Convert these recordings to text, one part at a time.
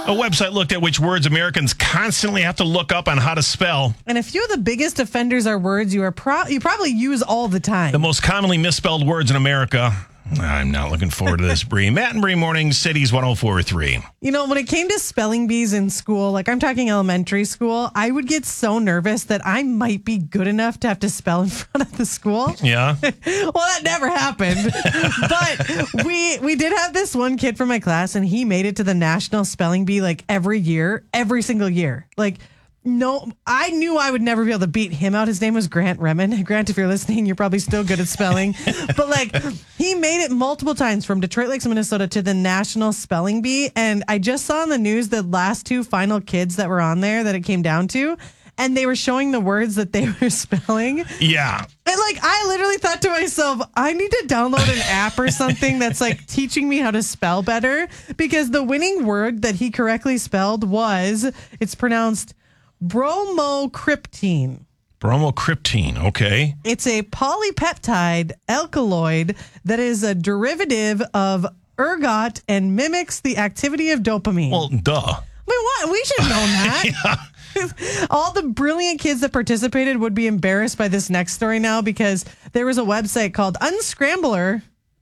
A website looked at which words Americans constantly have to look up on how to spell. And a few of the biggest offenders are words you probably use all the time. The most commonly misspelled words in America. I'm not looking forward to this, Bree. Matt and Bree Mornings, Cities 104.3. You know, when it came to spelling bees in school, like I'm talking elementary school, I would get so nervous that I might be good enough to have to spell in front of the school. Yeah. Well, that never happened. But we did have this one kid from my class, and he made it to the National Spelling Bee like every single year. Like, no, I knew I would never be able to beat him out. His name was Grant Remen. Grant, if you're listening, you're probably still good at spelling. But like, he made it multiple times from Detroit Lakes, Minnesota to the National Spelling Bee. And I just saw on the news the last two final kids that were on there that it came down to. And they were showing the words that they were spelling. Yeah. And like, I literally thought to myself, I need to download an app or something that's like teaching me how to spell better. Because the winning word that he correctly spelled it's pronounced bromocryptine. Bromocryptine, okay. It's a polypeptide alkaloid that is a derivative of ergot and mimics the activity of dopamine. Well, duh. I mean, what? We should have known that. Yeah. All the brilliant kids that participated would be embarrassed by this next story now because there was a website called Unscrambler.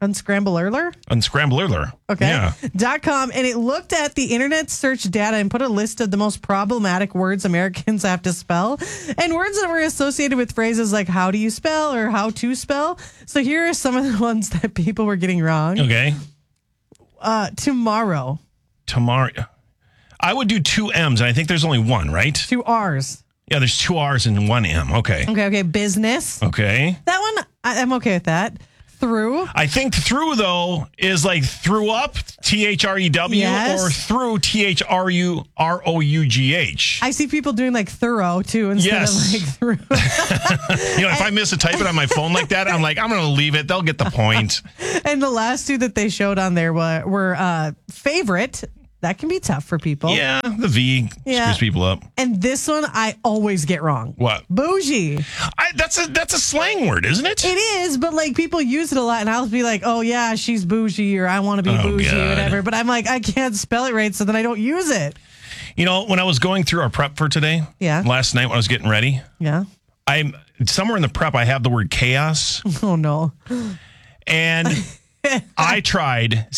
Okay. Yeah. .com, and it looked at the internet search data and put a list of the most problematic words Americans have to spell and words that were associated with phrases like how do you spell or how to spell. So here are some of the ones that people were getting wrong. Okay. Tomorrow. I would do two M's, and I think there's only one, right? Two R's. Yeah, there's two R's and one M. Okay. Okay. Business. Okay. That one, I'm okay with that. Through. I think through, though, is like through up, THREW, yes. or through, THROUGH. I see people doing like thorough, too, instead of like through. If I miss a type it on my phone like that, I'm like, I'm going to leave it. They'll get the point. And the last two that they showed on there were favorite. That can be tough for people. Yeah, the V screws people up. And this one I always get wrong. What? Bougie. That's a slang word, isn't it? It is, but like people use it a lot, and I'll be like, "Oh yeah, she's bougie," or "I want to be bougie," or whatever. But I'm like, I can't spell it right, so then I don't use it. You know, when I was going through our prep for today, last night when I was getting ready, I'm somewhere in the prep. I have the word chaos. Oh no! And I tried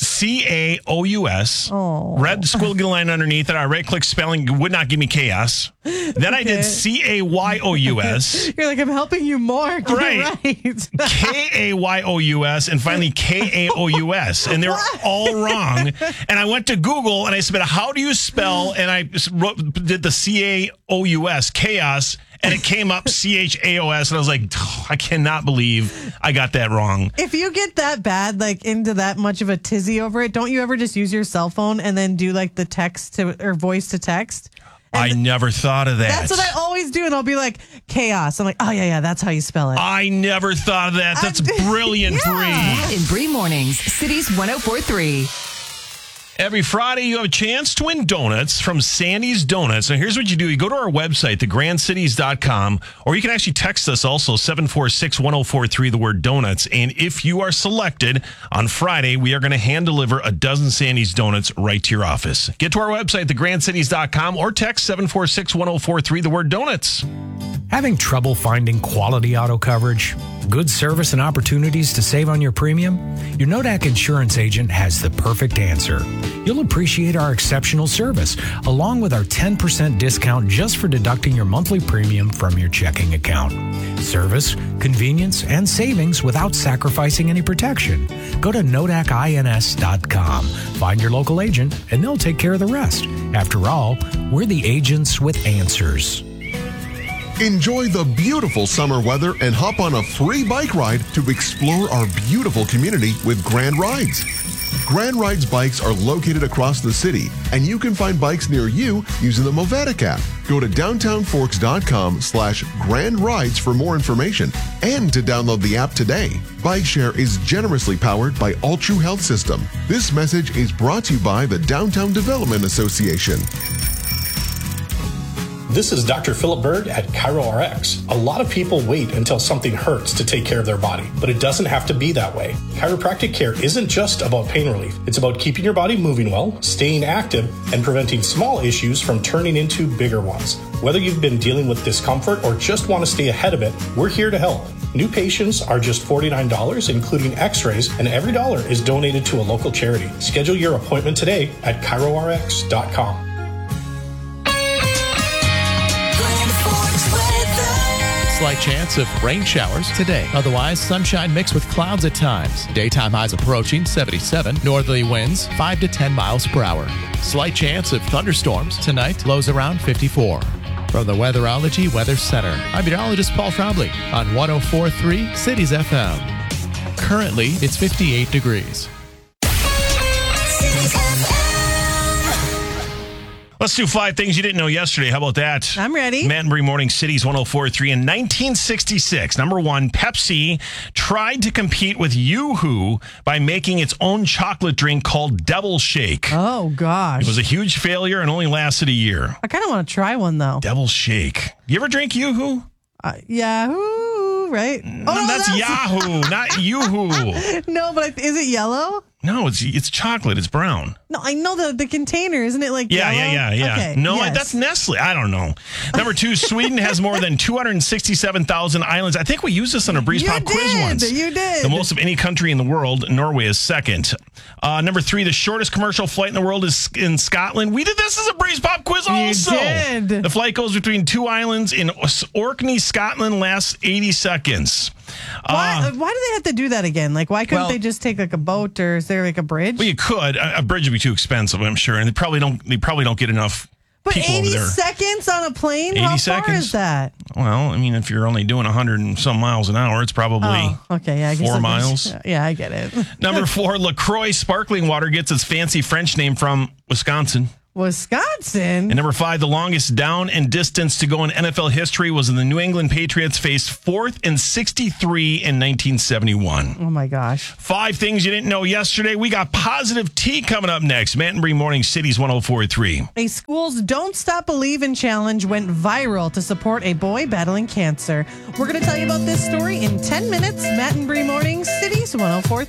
CAOUS, read the squiggly line underneath it. I right-click spelling, would not give me chaos. Then I did CAYOUS. You're like, I'm helping you more. Get right. KAYOUS, and finally KAOUS. And they're all wrong. And I went to Google, and I said, how do you spell? And I did the CAOUS, chaos. And it came up CHAOS, and I was like, I cannot believe I got that wrong. If you get that bad, like into that much of a tizzy over it, don't you ever just use your cell phone and then do like the text to or voice to text? And I never thought of that. That's what I always do, and I'll be like, chaos. I'm like, oh yeah, that's how you spell it. I never thought of that. That's brilliant, Bree. Matt and Bree Mornings, Cities 104.3. Every Friday, you have a chance to win donuts from Sandy's Donuts. Now, here's what you do. You go to our website, thegrandcities.com, or you can actually text us also, 746-1043, the word donuts. And if you are selected on Friday, we are going to hand deliver a dozen Sandy's Donuts right to your office. Get to our website, thegrandcities.com, or text 746-1043, the word donuts. Having trouble finding quality auto coverage? Good service and opportunities to save on your premium? Your Nodak insurance agent has the perfect answer. You'll appreciate our exceptional service, along with our 10% discount just for deducting your monthly premium from your checking account. Service, convenience, and savings without sacrificing any protection. Go to NodakINS.com, find your local agent, and they'll take care of the rest. After all, we're the agents with answers. Enjoy the beautiful summer weather and hop on a free bike ride to explore our beautiful community with Grand Rides. Grand Rides bikes are located across the city, and you can find bikes near you using the Movatic app. Go to downtownforks.com/Grand Rides for more information and to download the app today. BikeShare is generously powered by Altru Health System. This message is brought to you by the Downtown Development Association. This is Dr. Philip Berg at ChiroRx. A lot of people wait until something hurts to take care of their body, but it doesn't have to be that way. Chiropractic care isn't just about pain relief. It's about keeping your body moving well, staying active, and preventing small issues from turning into bigger ones. Whether you've been dealing with discomfort or just want to stay ahead of it, we're here to help. New patients are just $49, including x-rays, and every dollar is donated to a local charity. Schedule your appointment today at ChiroRx.com. Slight chance of rain showers today. Otherwise, sunshine mixed with clouds at times. Daytime highs approaching 77. Northerly winds 5 to 10 miles per hour. Slight chance of thunderstorms tonight. Lows around 54. From the Weatherology Weather Center, I'm meteorologist Paul Trombley on 104.3 Cities FM. Currently, it's 58 degrees. Let's do 5 things you didn't know yesterday. How about that? I'm ready. Matt and Bree Morning Cities 104.3. In 1966, number 1, Pepsi tried to compete with Yoo-Hoo by making its own chocolate drink called Devil Shake. Oh, gosh. It was a huge failure and only lasted a year. I kind of want to try one, though. Devil Shake. You ever drink Yoo-Hoo? Yahoo, right? No, that's Yahoo, not Yoo-Hoo. No, but is it yellow? No, it's chocolate. It's brown. No, I know the container. Isn't it like Yeah. yellow? Okay, No, yes. that's Nestle. I don't know. Number 2, Sweden has more than 267,000 islands. I think we used this on a Breeze Pop quiz once. You did. The most of any country in the world. Norway is second. Number 3, the shortest commercial flight in the world is in Scotland. We did this as a Breeze Pop quiz also. You did. The flight goes between 2 islands in Orkney, Scotland, lasts 80 seconds. Why do they have to do that again? Like, why couldn't they just take like a boat, or is there like a bridge? Well, you could. A bridge would be too expensive, I'm sure, and they probably don't get enough But people 80 over there. seconds on a plane? 80 How seconds? far is that? Well, I mean, if you're only doing 100 and some miles an hour, it's probably Okay, yeah, I guess 4 I guess- miles. Yeah, I get it. Number 4, LaCroix sparkling water gets its fancy French name from Wisconsin. Wisconsin. And number 5, the longest down and distance to go in NFL history was when the New England Patriots faced 4th and 63 in 1971. Oh my gosh. 5 things you didn't know yesterday. We got Positive Tea coming up next. Matt and Bree Morning Cities 104.3. A school's Don't Stop Believin' challenge went viral to support a boy battling cancer. We're going to tell you about this story in 10 minutes. Matt and Bree Morning Cities 104.3.